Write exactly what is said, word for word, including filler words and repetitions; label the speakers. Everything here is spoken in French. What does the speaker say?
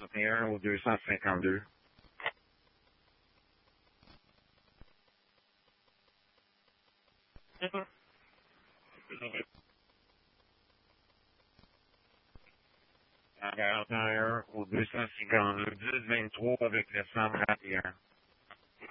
Speaker 1: soixante et un au deux cent cinquante-deux. quarante et un au deux cent cinquante-deux, dix vingt-trois avec le cent vingt et un.